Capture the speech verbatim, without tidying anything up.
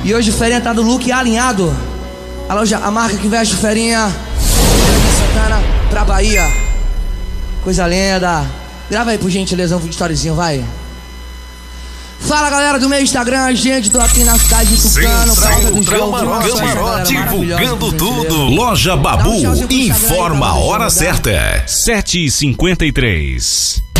E hoje o Ferinha tá do look alinhado. A loja, a marca que veste o Ferinha, Santana pra Bahia. Coisa linda. Grava aí por gentileza um vídeo storyzinho, vai. Fala galera do meu Instagram, gente, tô aqui na cidade de Tucano. Camarote, Camarote divulgando tudo. Loja Babu, informa a hora certa. sete e cinquenta e três.